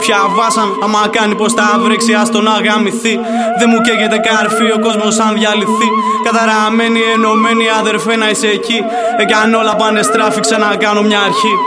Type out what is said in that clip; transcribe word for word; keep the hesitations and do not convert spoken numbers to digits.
πια βάσαν. Άμα κάνει πως τα βρέξει, ας τον αγαμηθεί. Δεν μου καίγεται καρφί, ο κόσμος αν διαλυθεί. Καταραμένοι, ενωμένοι, αδερφέ να είσαι εκεί. Εάν όλα πάνε στράφη, ξανακάνω μια αρχή.